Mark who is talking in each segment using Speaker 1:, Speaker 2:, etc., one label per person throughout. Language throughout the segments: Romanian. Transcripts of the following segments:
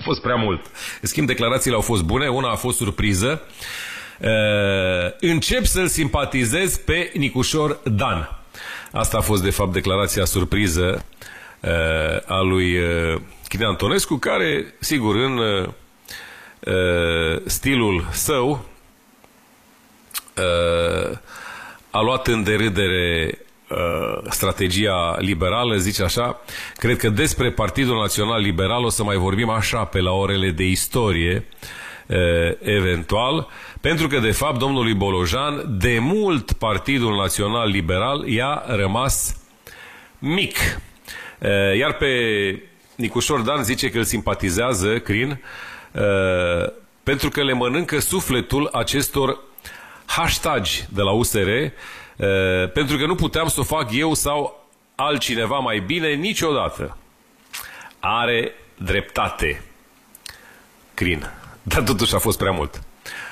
Speaker 1: fost prea mult. În schimb, declarațiile au fost bune, una a fost surpriză. Încep să-l simpatizez pe Nicușor Dan. Asta a fost, de fapt, declarația surpriză a lui Crin Antonescu, care, sigur, în stilul său a luat în derâdere strategia liberală, zice așa: cred că despre Partidul Național Liberal o să mai vorbim așa pe la orele de istorie, eventual, pentru că, de fapt, domnului Bolojan, de mult Partidul Național Liberal i-a rămas mic. Iar pe Nicușor Dan zice că îl simpatizează, Crin, pentru că le mănâncă sufletul acestor hashtagi de la USR, pentru că nu puteam să o fac eu sau altcineva mai bine niciodată. Are dreptate, Crin, dar totuși a fost prea mult.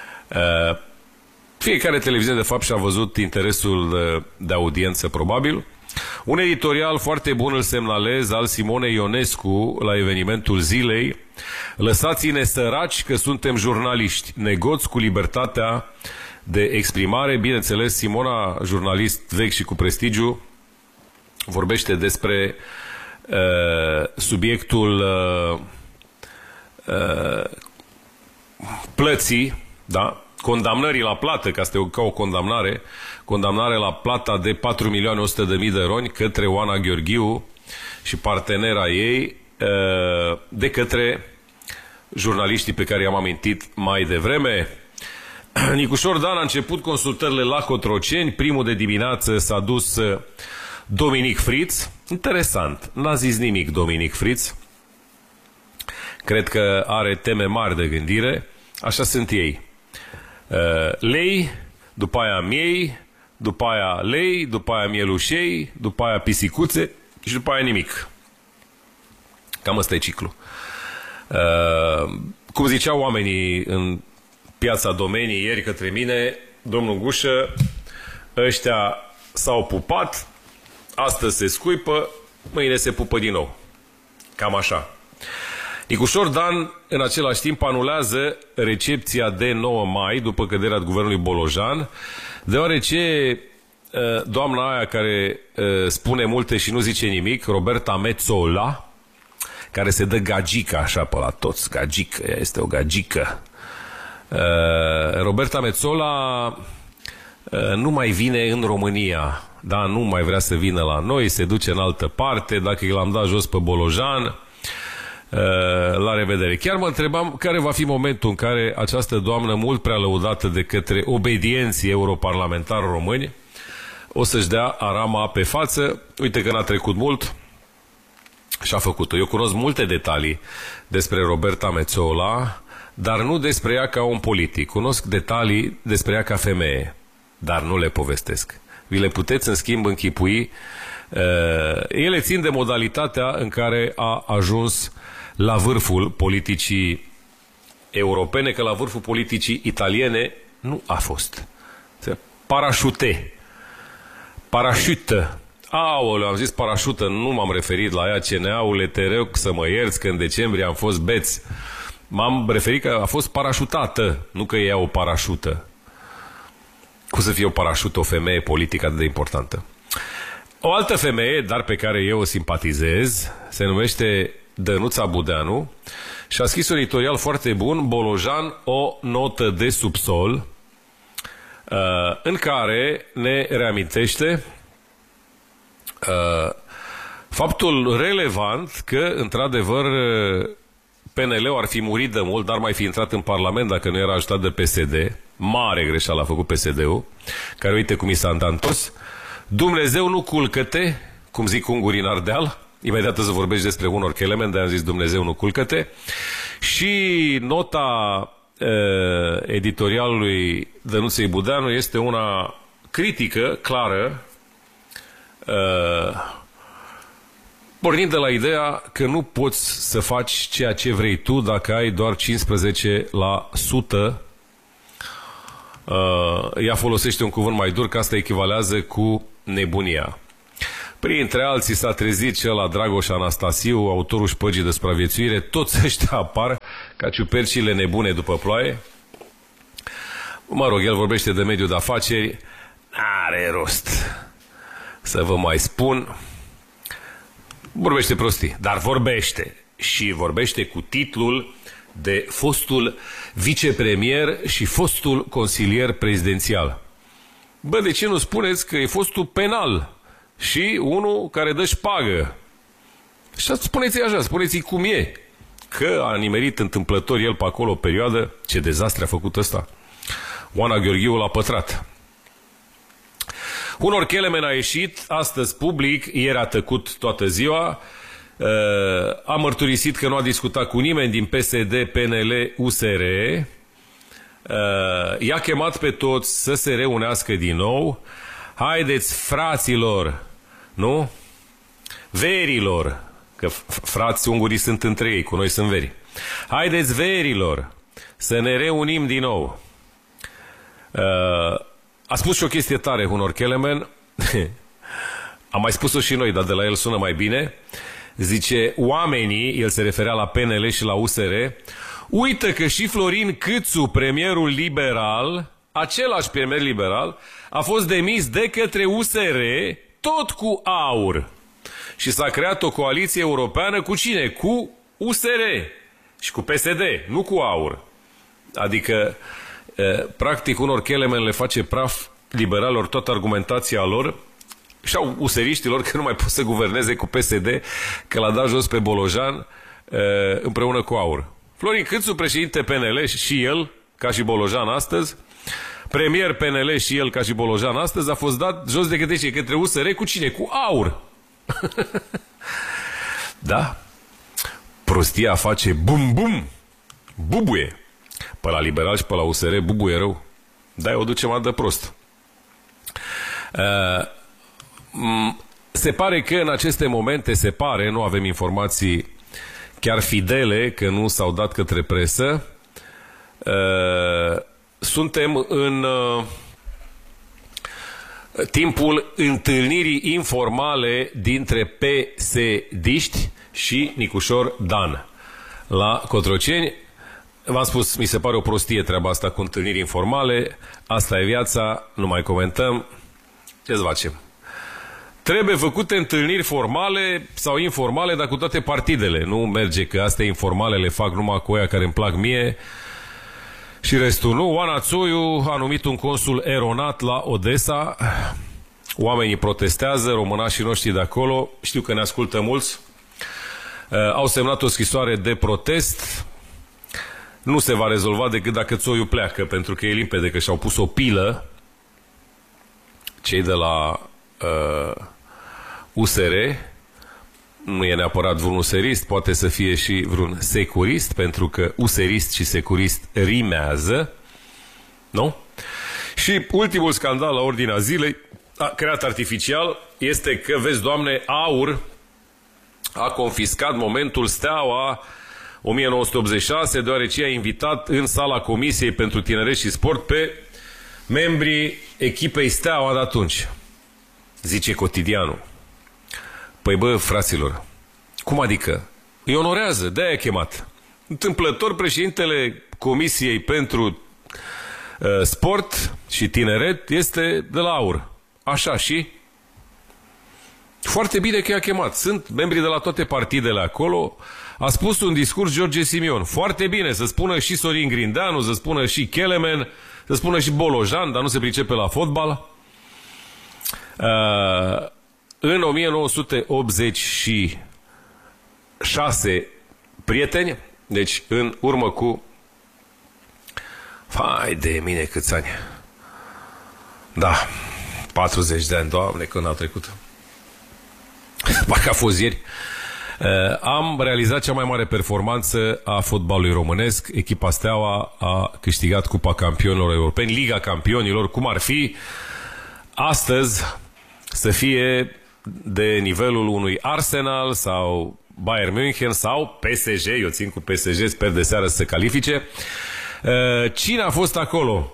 Speaker 1: Fiecare televiziune, de fapt, și-a văzut interesul de audiență, probabil. Un editorial foarte bun îl semnalez, al Simonei Ionescu, la evenimentul zilei: lăsați-ne săraci că suntem jurnaliști, negoți cu libertatea de exprimare. Bineînțeles, Simona, jurnalist vechi și cu prestigiu, vorbește despre subiectul plății, da? Condamnării la plată, că asta e ca o condamnare la plata de 4.100.000 de roni către Oana Gheorghiu și partenera ei, de către jurnaliștii pe care i-am amintit mai devreme. Nicușor Dan a început consultările la Cotroceni. Primul de dimineață s-a dus Dominic Friț. Interesant, n-a zis nimic Dominic Friț. Cred că are teme mari de gândire. Așa sunt ei. Lei, după aia miei, după aia lei, după aia mielușei, după aia pisicuțe și după aia nimic. Cam ăsta e ciclu. Cum ziceau oamenii în Piața Domenii ieri către mine, domnul Gușă, ăștia s-au pupat, astăzi se scuipă, mâine se pupă din nou. Cam așa. Nicușor Dan, în același timp, anulează recepția de 9 mai, după căderea guvernului Bolojan, deoarece doamna aia care spune multe și nu zice nimic, Roberta Metsola, care se dă gagică așa pe la toți, gagică, ea este o gagică. Roberta Metsola nu mai vine în România, da, nu mai vrea să vină la noi, se duce în altă parte, dacă l-am dat jos pe Bolojan, la revedere. Chiar mă întrebam care va fi momentul în care această doamnă, mult prea lăudată de către obedienții europarlamentari români, o să-și dea arama pe față. Uite că n-a trecut mult și a făcut-o. Eu cunosc multe detalii despre Roberta Metsola, dar nu despre ea ca om politic. Cunosc detalii despre ea ca femeie, dar nu le povestesc. Vi le puteți, în schimb, închipui. Ele țin de modalitatea în care a ajuns la vârful politicii europene, că la vârful politicii italiene nu a fost. Parașută. Aoleu, am zis parașută, nu m-am referit la ea, CNA-ule, te rog să mă ierți că în decembrie am fost beți. M-am referit că a fost parașutată, nu că ea o parașută. Cum să fie o parașută o femeie politică atât de importantă? O altă femeie, dar pe care eu o simpatizez, se numește Dănuța Budeanu și a scris un editorial foarte bun, Bolojan, o notă de subsol, în care ne reamintește faptul relevant că, într-adevăr, PNL-ul ar fi murit de mult, dar mai fi intrat în Parlament dacă nu era ajutat de PSD. Mare greșeală a făcut PSD-ul, care uite cum i s-a întors. Dumnezeu nu culcă-te, cum zic ungurii în Ardeal. Imediat să vorbești despre un orice element, de-aia am zis Dumnezeu nu culcă-te. Și nota editorialului Dănuței Budeanu este una critică, clară, pornind de la ideea că nu poți să faci ceea ce vrei tu dacă ai doar 15%. Ea folosește un cuvânt mai dur, că asta echivalează cu nebunia. Printre alții s-a trezit cel la Dragoș Anastasiu, autorul Șpăgii de supraviețuire. Toți ăștia apar ca ciupercile nebune după ploaie. Mă rog, el vorbește de mediul de afaceri. N-are rost să vă mai spun. Vorbește prostii, dar vorbește. Și vorbește cu titlul de fostul vicepremier și fostul consilier prezidențial. Bă, de ce nu spuneți că e fostul penal și unul care dă șpagă? Și spuneți-i așa, spuneți-i cum e. Că a nimerit întâmplător el pe acolo o perioadă. Ce dezastre a făcut ăsta. Oana Gheorghiu l-a pătrat. Hunor Kelemen a ieșit astăzi public, ieri a tăcut toată ziua, a mărturisit că nu a discutat cu nimeni din PSD, PNL, USR, i-a chemat pe toți să se reunească din nou. Haideți, fraților, nu? Verilor, că frați ungurii sunt între ei, cu noi sunt veri. Haideți, verilor, să ne reunim din nou. A spus și o chestie tare Hunor Kelemen. Am mai spus-o și noi, dar de la el sună mai bine. Zice, oamenii, el se referea la PNL și la USR, uită că și Florin Câțu, premierul liberal, același premier liberal, a fost demis de către USR, tot cu aur. Și s-a creat o coaliție europeană cu cine? Cu USR și cu PSD, nu cu aur. Adică, practic, Hunor Kelemen le face praf liberalilor toată argumentația lor și au useriștilor că nu mai pot să guverneze cu PSD, că l-a dat jos pe Bolojan împreună cu aur. Florin Câțu, președinte PNL și el, ca și Bolojan astăzi, premier PNL și el, ca și Bolojan astăzi, a fost dat jos de către USR cu cine? Cu aur. Da? Prostia face bum-bum, bubuie. Pe la liberal și pe la USR bubuie rău. Da, o duce mai de prost. Se pare că în aceste momente, nu avem informații chiar fidele, că nu s-au dat către presă. Suntem în timpul întâlnirii informale dintre PSD-iști și Nicușor Dan la Cotroceni. V-am spus, mi se pare o prostie treaba asta cu întâlniri informale. Asta e viața, nu mai comentăm. Ce-ți facem? Trebuie făcute întâlniri formale sau informale, dar cu toate partidele. Nu merge că astea informale le fac numai cu aia care îmi plac mie și restul nu. Oana Țoiu a numit un consul eronat la Odessa. Oamenii protestează, românașii noștri de acolo. Știu că ne ascultă mulți. Au semnat o scrisoare de protest. Nu se va rezolva decât dacă Țoiu pleacă, pentru că e limpede că și-au pus o pilă cei de la USR. Nu e neapărat vreun userist, poate să fie și vreun securist, pentru că userist și securist rimează, nu? Și ultimul scandal la ordinea zilei, creat artificial, este că, vezi, Doamne, aur a confiscat momentul Steaua 1986, deoarece a invitat în sala Comisiei pentru Tineret și Sport pe membrii echipei Steaua de atunci. Zice Cotidianul. Păi bă, fraților, cum adică? Îi onorează, de-aia a chemat. Întâmplător, președintele Comisiei pentru Sport și Tineret este de la aur. Așa și? Foarte bine că i-a chemat. Sunt membrii de la toate partidele acolo. A spus un discurs George Simion. Foarte bine, să spună și Sorin Grindeanu, să spună și Kelemen, să spună și Bolojan, dar nu se pricepe la fotbal. În 1986, prieteni, deci în urmă cu... Vai de mine câți ani. Da, 40 de ani, Doamne, când au trecut. Parcă a fost ieri. Am realizat cea mai mare performanță a fotbalului românesc. Echipa Steaua a câștigat Cupa Campionilor Europeni, Liga Campionilor, cum ar fi astăzi să fie de nivelul unui Arsenal sau Bayern München sau PSG. Eu țin cu PSG, sper de seară să se califice. Cine a fost acolo?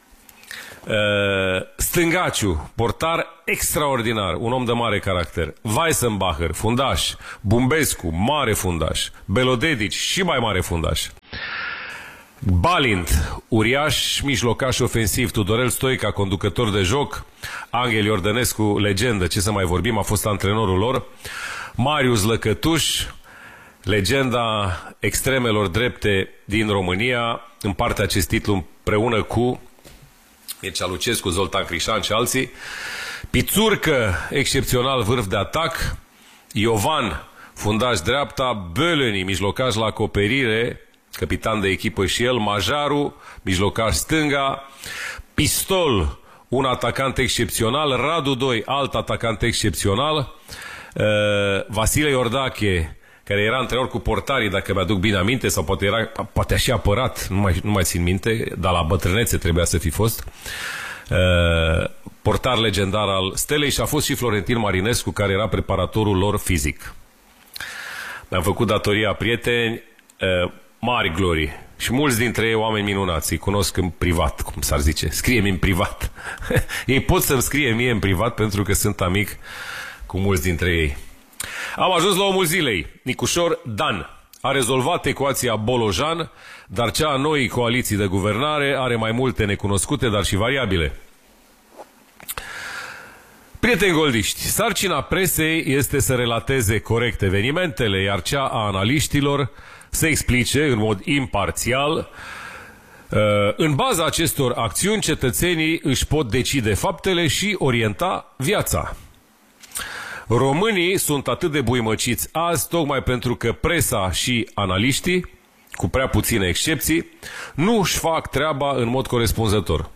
Speaker 1: Stângaciu, portar extraordinar, un om de mare caracter. Weissenbacher, fundaș. Bumbescu, mare fundaș. Belodedici, și mai mare fundaș. Balint, uriaș, mijlocaș ofensiv, Tudorel Stoica, conducător de joc, Angel Iordănescu, legendă, ce să mai vorbim, a fost antrenorul lor, Marius Lăcătuș, legenda extremelor drepte din România, împarte acest titlu împreună cu Mircea Lucescu, Zoltan Crișan și alții, Pițurcă, excepțional vârf de atac, Iovan, fundaș dreapta, Bölöni, mijlocaș la acoperire, capitan de echipă și el, Majaru, mijlocaș stânga, Pistol, un atacant excepțional, Radu Doi, alt atacant excepțional, Vasile Iordache, care era antrenor cu portarii, dacă mi-aduc bine aminte, sau poate a și apărat, nu mai țin minte, dar la bătrânețe trebuia să fi fost, portar legendar al Stelei, și a fost și Florentin Marinescu, care era preparatorul lor fizic. Mi-am făcut datoria prieteni, mari glorii, și mulți dintre ei oameni minunați, îi cunosc în privat, cum s-ar zice, scrie-mi în privat. Ei pot să-mi scrie mie în privat pentru că sunt amic cu mulți dintre ei. Am ajuns la omul zilei. Nicușor Dan a rezolvat ecuația Bolojan, dar cea a noii coaliții de guvernare are mai multe necunoscute, dar și variabile. Prieteni goldiști, sarcina presei este să relateze corect evenimentele, iar cea a analiștilor să explice în mod imparțial. În baza acestor acțiuni, cetățenii își pot decide faptele și orienta viața. Românii sunt atât de buimăciți azi tocmai pentru că presa și analiștii, cu prea puține excepții, nu își fac treaba în mod corespunzător.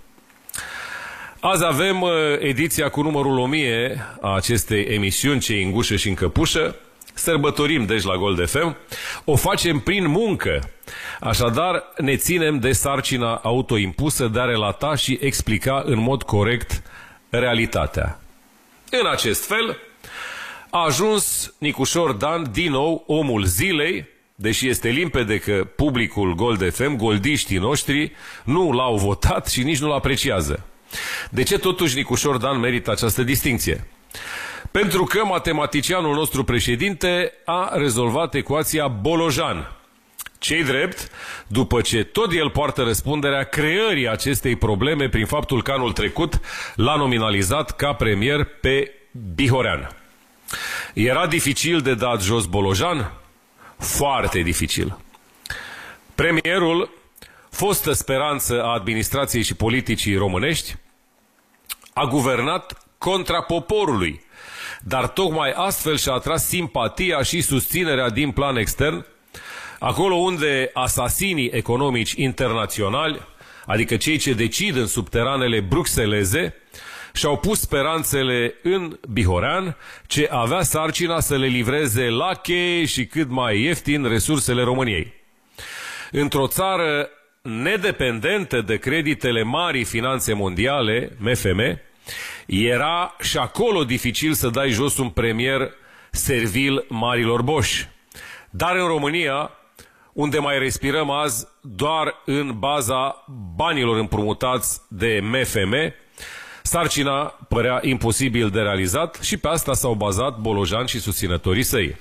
Speaker 1: Azi avem ediția cu numărul 1000 a acestei emisiuni, Cei în gușă și în căpușă. Sărbătorim deci la Gold FM. O facem prin muncă. Așadar, ne ținem de sarcina autoimpusă de a relata și explica în mod corect realitatea. În acest fel a ajuns Nicușor Dan din nou omul zilei, deși este limpede că publicul Gold FM, goldiștii noștri, nu l-au votat și nici nu-l apreciază. De ce totuși Nicușor Dan merită această distincție? Pentru că matematicianul nostru președinte a rezolvat ecuația Bolojan. Ce-i drept, după ce tot el poartă răspunderea creării acestei probleme prin faptul că anul trecut l-a nominalizat ca premier pe Bihorean. Era dificil de dat jos Bolojan? Foarte dificil. Premierul, fostă speranță a administrației și politicii românești, a guvernat contra poporului, dar tocmai astfel și-a atras simpatia și susținerea din plan extern, acolo unde asasinii economici internaționali, adică cei ce decid în subteranele bruxeleze, și-au pus speranțele în Bihorean, ce avea sarcina să le livreze la cheie și cât mai ieftin resursele României. Într-o țară nedependentă de creditele marii finanțe mondiale, MFM, era și acolo dificil să dai jos un premier servil marilor boși. Dar în România, unde mai respirăm azi doar în baza banilor împrumutați de MFM, sarcina părea imposibil de realizat și pe asta s-au bazat Bolojan și susținătorii săi.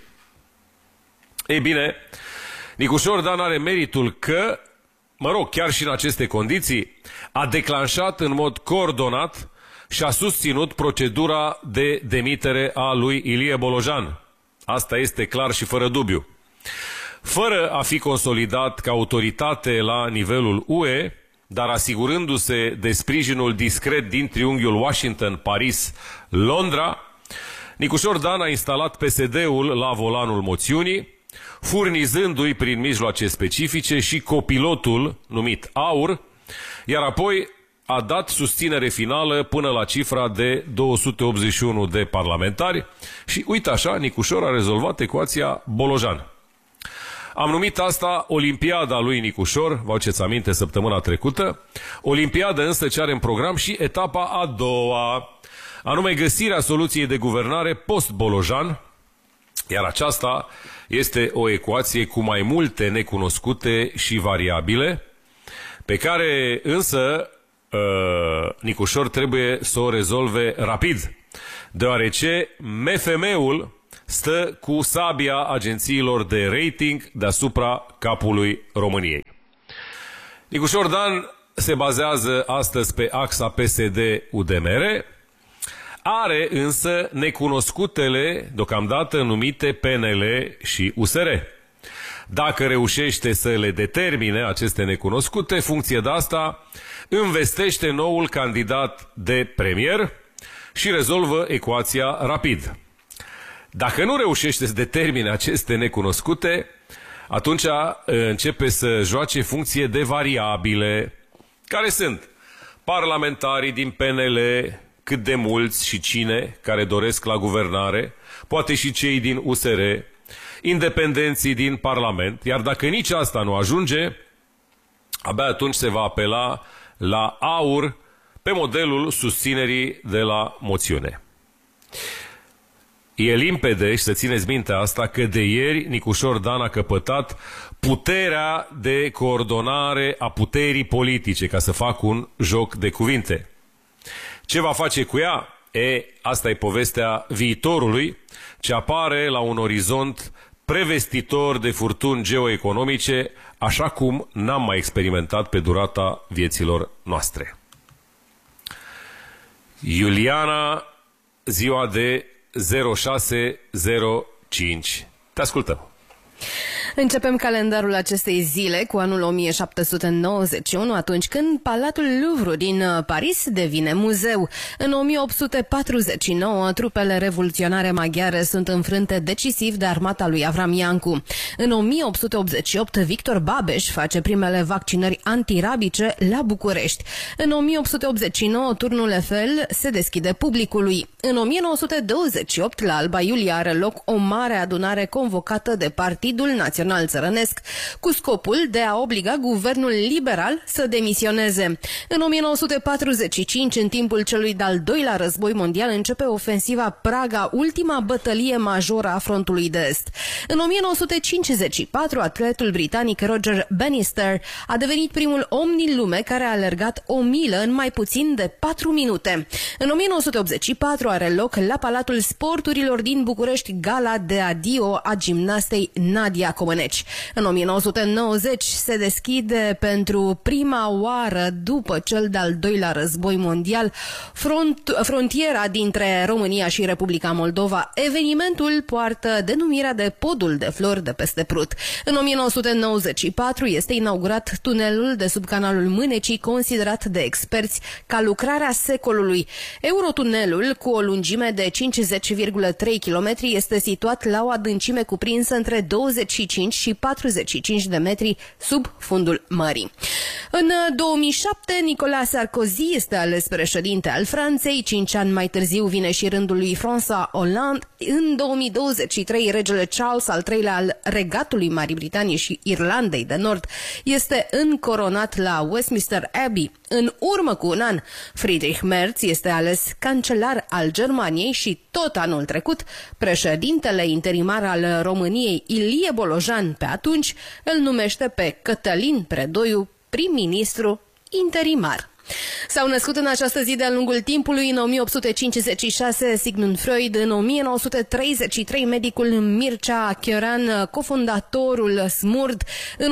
Speaker 1: Ei bine, Nicușor Dan are meritul că, chiar și în aceste condiții, a declanșat în mod coordonat și a susținut procedura de demitere a lui Ilie Bolojan. Asta este clar și fără dubiu. Fără a fi consolidat ca autoritate la nivelul UE, dar asigurându-se de sprijinul discret din triunghiul Washington-Paris-Londra, Nicușor Dan a instalat PSD-ul la volanul moțiunii, furnizându-i prin mijloace specifice și copilotul numit Aur, iar apoi a dat susținere finală până la cifra de 281 de parlamentari și uite așa, Nicușor a rezolvat ecuația Bolojan. Am numit asta Olimpiada lui Nicușor, vă aduceți aminte săptămâna trecută, Olimpiada însă ce are în program și etapa a doua, anume găsirea soluției de guvernare post-Bolojan, iar aceasta este o ecuație cu mai multe necunoscute și variabile, pe care însă Nicușor trebuie să o rezolve rapid, deoarece MFM-ul stă cu sabia agențiilor de rating deasupra capului României. Nicușor Dan se bazează astăzi pe axa PSD-UDMR, are însă necunoscutele, deocamdată numite PNL și USR. Dacă reușește să le determine aceste necunoscute, funcție de asta, investește noul candidat de premier și rezolvă ecuația rapid. Dacă nu reușește să determine aceste necunoscute, atunci începe să joace funcție de variabile, care sunt parlamentarii din PNL, cât de mulți și cine care doresc la guvernare, poate și cei din USR, independenții din Parlament, iar dacă nici asta nu ajunge, abia atunci se va apela la aur pe modelul susținerii de la moțiune. E limpede, și să țineți minte asta, că de ieri Nicușor Dan a căpătat puterea de coordonare a puterii politice, ca să fac un joc de cuvinte. Ce va face cu ea? Asta e povestea viitorului, ce apare la un orizont prevestitor de furtuni geoeconomice, așa cum n-am mai experimentat pe durata vieților noastre. Iuliana, ziua de 0605. Te ascultăm.
Speaker 2: Începem calendarul acestei zile cu anul 1791, atunci când Palatul Louvre din Paris devine muzeu. În 1849, trupele revoluționare maghiare sunt înfrânte decisiv de armata lui Avram Iancu. În 1888, Victor Babeș face primele vaccinări antirabice la București. În 1889, turnul Eiffel se deschide publicului. În 1928, la Alba Iulia are loc o mare adunare convocată de Partidul Național Țărănesc, cu scopul de a obliga guvernul liberal să demisioneze. În 1945, în timpul celui de-al doilea război mondial, începe ofensiva Praga, ultima bătălie majoră a frontului de est. În 1954, atletul britanic Roger Bannister a devenit primul om din lume care a alergat 1 milă în mai puțin de 4 minute. În 1984 are loc la Palatul Sporturilor din București gala de adio a gimnastei Nadia Comăneci. În 1990 se deschide pentru prima oară după cel de-al doilea război mondial frontiera dintre România și Republica Moldova. Evenimentul poartă denumirea de Podul de Flori de peste Prut. În 1994 este inaugurat tunelul de sub canalul Mânecii, considerat de experți ca lucrarea secolului. Eurotunelul, cu o lungime de 50,3 km, este situat la o adâncime cuprinsă între 25 și 45 de metri sub fundul mării. În 2007, Nicolas Sarkozy este ales președinte al Franței. 5 ani mai târziu vine și rândul lui François Hollande. În 2023, regele Charles al III-lea al Regatului Marii Britanii și Irlandei de Nord este încoronat la Westminster Abbey. În urmă cu un an, Friedrich Merz este ales cancelar al Germaniei și tot anul trecut, președintele interimar al României, Ilie Bolojan, pe atunci, îl numește pe Cătălin Predoiu prim-ministru interimar. S-au născut în această zi de-a lungul timpului: în 1856 Sigmund Freud, în 1933 medicul Mircea Chioran, cofondatorul SMURD, în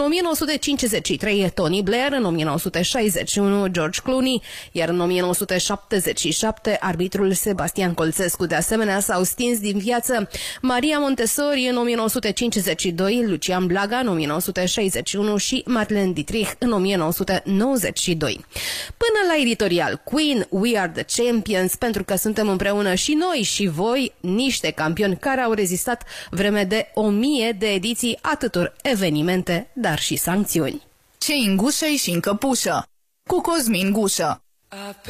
Speaker 2: 1953 Tony Blair, în 1961 George Clooney, iar în 1977 arbitrul Sebastian Colțescu. De asemenea, s-au stins din viață Maria Montessori în 1952, Lucian Blaga în 1961 și Marlene Dietrich în 1992. Până la editorial, Queen, We Are the Champions, pentru că suntem împreună și noi și voi, niște campioni care au rezistat vreme de 1000 de ediții atâtor evenimente, dar și sancțiuni.
Speaker 3: Cei în gușă și în căpușă, cu Cosmin Gușă.